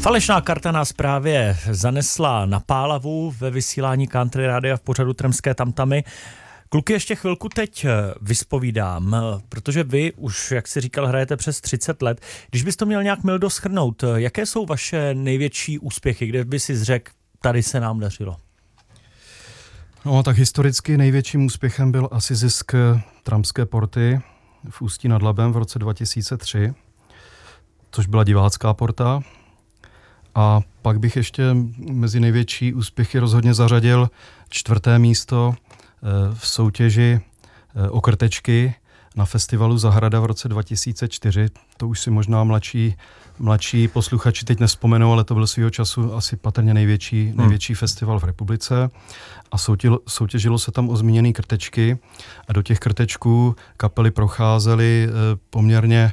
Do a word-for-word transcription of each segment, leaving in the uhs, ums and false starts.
Falešná karta nás právě zanesla na pálavu ve vysílání Country Rádia v pořadu Tremské tamtamy. Kluky, ještě chvilku teď vyspovídám, protože vy už, jak jsi říkal, hrajete přes třicet let. Když bys to měl nějak mildo shrnout, jaké jsou vaše největší úspěchy, kde by si řekl, tady se nám dařilo? No, tak historicky největším úspěchem byl asi zisk Tramské porty v Ústí nad Labem v roce dva tisíce tři, což byla divácká porta. A pak bych ještě mezi největší úspěchy rozhodně zařadil čtvrté místo v soutěži o krtečky na festivalu Zahrada v roce dva tisíce čtyři. To už si možná mladší, mladší posluchači teď nevzpomenou, ale to byl svýho času asi patrně největší, hmm. největší festival v republice. A soutěžilo, soutěžilo se tam o zmíněné krtečky a do těch krtečků kapely procházely poměrně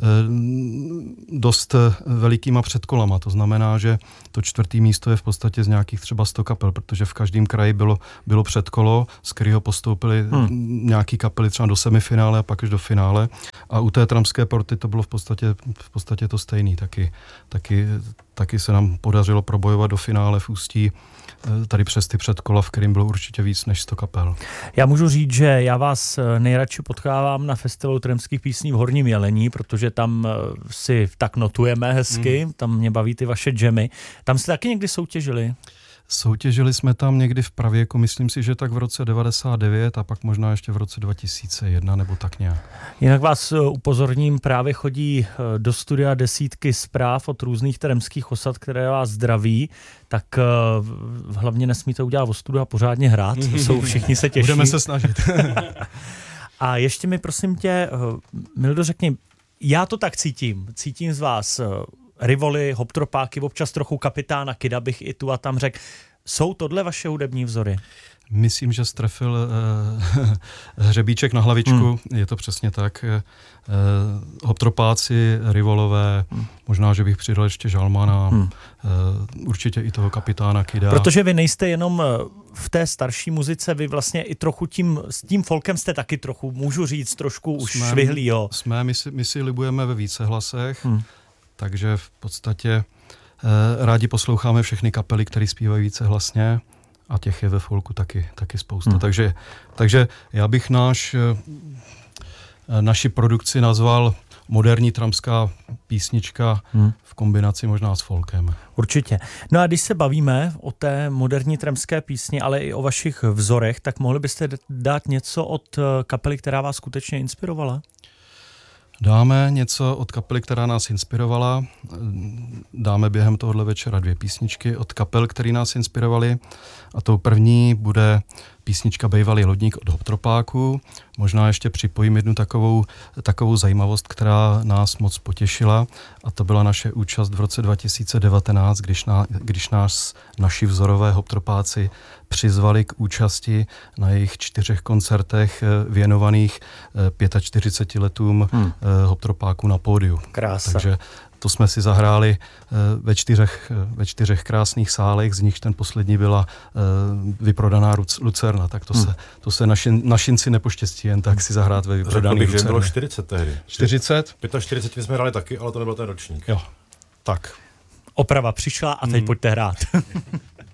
dost velikýma předkolama. To znamená, že to čtvrtý místo je v podstatě z nějakých třeba sto kapel, protože v každém kraji bylo, bylo předkolo, z kterého postoupili hmm. nějaký kapely třeba do semifinále a pak už do finále. A u té Tramské porty to bylo v podstatě, v podstatě to stejný. Taky, taky, taky se nám podařilo probojovat do finále v Ústí tady přes ty předkola, v kterým bylo určitě víc než sto kapel. Já můžu říct, že já vás nejradši potkávám na festivalu tremských písní v Horním Jelení, protože tam si tak notujeme hezky, mm. tam mě baví ty vaše džemy. Tam jste taky někdy soutěžili? Soutěžili jsme tam někdy v pravěku, myslím si, že tak v roce devadesát devět a pak možná ještě v roce dva tisíce jedna nebo tak nějak. Jinak vás upozorním, právě chodí do studia desítky zpráv od různých tremských osad, které vás zdraví, tak hlavně nesmíte udělat ostudu a pořádně hrát, jsou všichni se těší. Budeme se snažit. A ještě mi prosím tě, Mildo, řekni, já to tak cítím, cítím z vás Rivoly, Hoptropáky, občas trochu Kapitána Kida bych i tu a tam řekl. Jsou tohle vaše hudební vzory? Myslím, že strefil uh, hřebíček na hlavičku, hmm. je to přesně tak. Uh, Hoptropáci, Rivolové, hmm. možná, že bych přidal ještě Žalmana, hmm. uh, určitě i toho Kapitána Kida. Protože vy nejste jenom v té starší muzice, vy vlastně i trochu tím, s tím folkem jste taky trochu, můžu říct, trošku už jsme, švihlí, jo. Jsme, my si, my si libujeme ve více hlasech, hmm. takže v podstatě eh, rádi posloucháme všechny kapely, které zpívají více hlasně a těch je ve folku taky, taky spousta. Hmm. Takže, takže já bych náš, eh, naši produkci nazval moderní tramská písnička hmm. v kombinaci možná s folkem. Určitě. No a když se bavíme o té moderní tramské písni, ale i o vašich vzorech, tak mohli byste dát něco od kapely, která vás skutečně inspirovala? Dáme něco od kapely, která nás inspirovala. Dáme během tohohle večera dvě písničky od kapel, které nás inspirovaly. A tou první bude písnička Bejvalý lodník od Hoptropáků. Možná ještě připojím jednu takovou, takovou zajímavost, která nás moc potěšila. A to byla naše účast v roce dva tisíce devatenáct, když, ná, když nás naši vzorové Hoptropáci přizvali k účasti na jejich čtyřech koncertech věnovaných čtyřiceti pěti letům hmm. Hoptropáků na pódiu. Krása. Takže to jsme si zahráli ve čtyřech, ve čtyřech krásných sálech, z nich ten poslední byla vyprodaná Lucerna, tak to hmm. se, to se našin, našinci nepoštěstí jen tak si zahrát ve vyprodaný Lucerně. Řekl bych, že bylo čtyřicet tehdy. čtyřicet? čtyřicet pět jsme hráli taky, ale to nebyl ten ročník. Jo, tak. Oprava přišla a teď hmm. pojďte hrát.